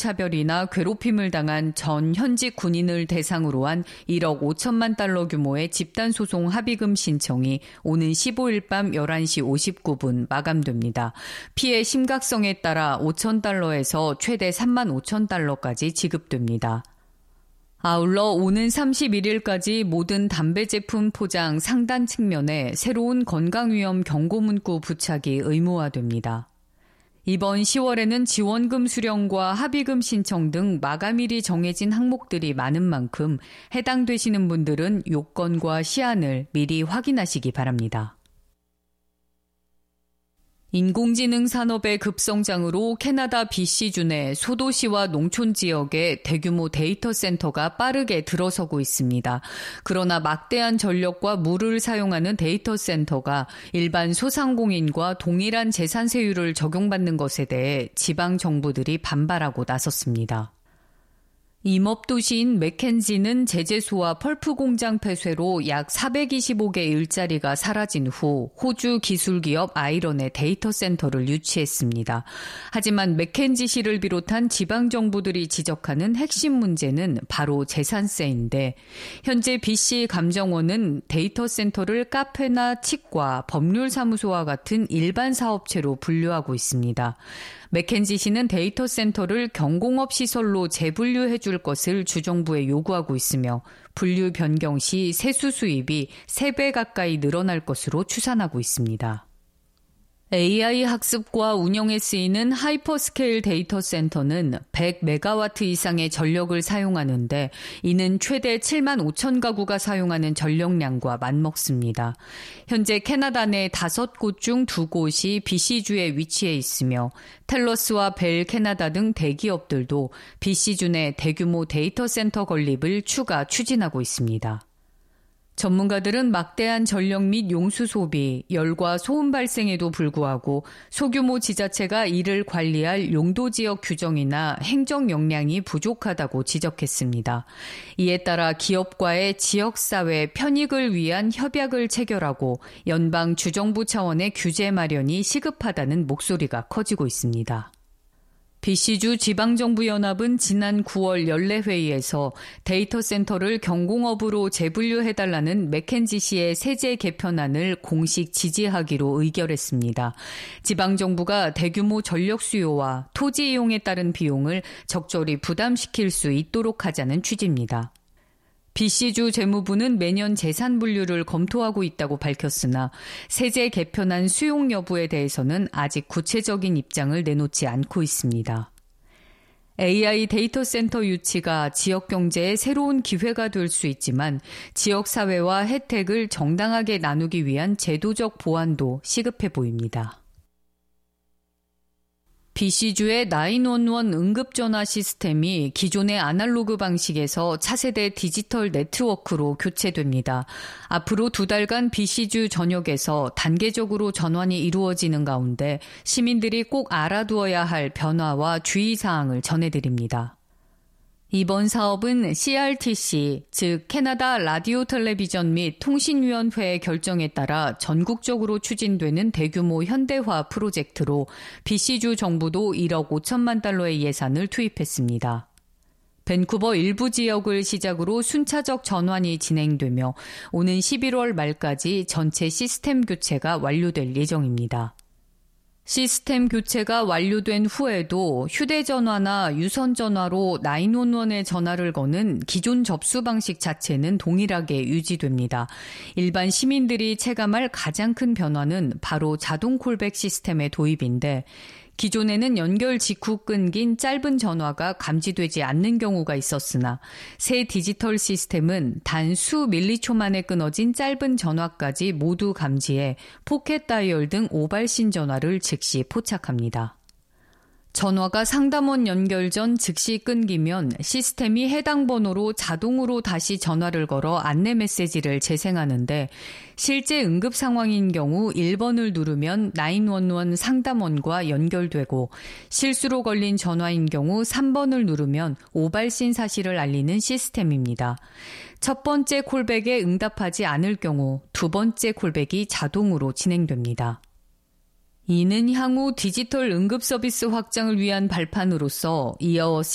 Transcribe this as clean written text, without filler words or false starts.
인종차별이나 괴롭힘을 당한 전 현직 군인을 대상으로 한 1억 5천만 달러 규모의 집단소송 합의금 신청이 오는 15일 밤 11시 59분 마감됩니다. 피해 심각성에 따라 5천 달러에서 최대 3만 5천 달러까지 지급됩니다. 아울러 오는 31일까지 모든 담배 제품 포장 상단 측면에 새로운 건강위험 경고 문구 부착이 의무화됩니다. 이번 10월에는 지원금 수령과 합의금 신청 등 마감일이 정해진 항목들이 많은 만큼 해당되시는 분들은 요건과 시한을 미리 확인하시기 바랍니다. 인공지능 산업의 급성장으로 캐나다 BC주 내 소도시와 농촌 지역에 대규모 데이터 센터가 빠르게 들어서고 있습니다. 그러나 막대한 전력과 물을 사용하는 데이터 센터가 일반 소상공인과 동일한 재산세율을 적용받는 것에 대해 지방 정부들이 반발하고 나섰습니다. 임업도시인 맥켄지는 제재소와 펄프 공장 폐쇄로 약 425개 일자리가 사라진 후 호주 기술기업 아이런의 데이터 센터를 유치했습니다. 하지만 맥켄지시를 비롯한 지방정부들이 지적하는 핵심 문제는 바로 재산세인데 현재 BC 감정원은 데이터 센터를 카페나 치과, 법률사무소와 같은 일반 사업체로 분류하고 있습니다. 맥켄지시는 데이터 센터를 경공업 시설로 재분류해 줄 것을 주정부에 요구하고 있으며 분류 변경 시 세수 수입이 3배 가까이 늘어날 것으로 추산하고 있습니다. AI 학습과 운영에 쓰이는 하이퍼스케일 데이터 센터는 100메가와트 이상의 전력을 사용하는데 이는 최대 7만 5천 가구가 사용하는 전력량과 맞먹습니다. 현재 캐나다 내 5곳 중 2곳이 BC주에 위치해 있으며 텔러스와 벨 캐나다 등 대기업들도 BC주 내 대규모 데이터 센터 건립을 추진하고 있습니다. 전문가들은 막대한 전력 및 용수 소비, 열과 소음 발생에도 불구하고 소규모 지자체가 이를 관리할 용도 지역 규정이나 행정 역량이 부족하다고 지적했습니다. 이에 따라 기업과의 지역사회 편익을 위한 협약을 체결하고 연방 주정부 차원의 규제 마련이 시급하다는 목소리가 커지고 있습니다. BC주 지방정부연합은 지난 9월 연례회의에서 데이터 센터를 경공업으로 재분류해달라는 맥켄지시의 세제 개편안을 공식 지지하기로 의결했습니다. 지방정부가 대규모 전력 수요와 토지 이용에 따른 비용을 적절히 부담시킬 수 있도록 하자는 취지입니다. BC주 재무부는 매년 재산 분류를 검토하고 있다고 밝혔으나 세제 개편안 수용 여부에 대해서는 아직 구체적인 입장을 내놓지 않고 있습니다. AI 데이터 센터 유치가 지역 경제의 새로운 기회가 될 수 있지만 지역 사회와 혜택을 정당하게 나누기 위한 제도적 보완도 시급해 보입니다. BC주의 911 응급전화 시스템이 기존의 아날로그 방식에서 차세대 디지털 네트워크로 교체됩니다. 앞으로 2달간 BC주 전역에서 단계적으로 전환이 이루어지는 가운데 시민들이 꼭 알아두어야 할 변화와 주의사항을 전해드립니다. 이번 사업은 CRTC, 즉 캐나다 라디오 텔레비전 및 통신위원회의 결정에 따라 전국적으로 추진되는 대규모 현대화 프로젝트로 BC주 정부도 1억 5천만 달러의 예산을 투입했습니다. 밴쿠버 일부 지역을 시작으로 순차적 전환이 진행되며 오는 11월 말까지 전체 시스템 교체가 완료될 예정입니다. 시스템 교체가 완료된 후에도 휴대전화나 유선전화로 911에 전화를 거는 기존 접수 방식 자체는 동일하게 유지됩니다. 일반 시민들이 체감할 가장 큰 변화는 바로 자동 콜백 시스템의 도입인데 기존에는 연결 직후 끊긴 짧은 전화가 감지되지 않는 경우가 있었으나 새 디지털 시스템은 단 수 밀리초 만에 끊어진 짧은 전화까지 모두 감지해 포켓 다이얼 등 오발신 전화를 즉시 포착합니다. 전화가 상담원 연결 전 즉시 끊기면 시스템이 해당 번호로 자동으로 다시 전화를 걸어 안내 메시지를 재생하는데 실제 응급 상황인 경우 1번을 누르면 911 상담원과 연결되고 실수로 걸린 전화인 경우 3번을 누르면 오발신 사실을 알리는 시스템입니다. 첫 번째 콜백에 응답하지 않을 경우 두 번째 콜백이 자동으로 진행됩니다. 이는 향후 디지털 응급 서비스 확장을 위한 발판으로서 이어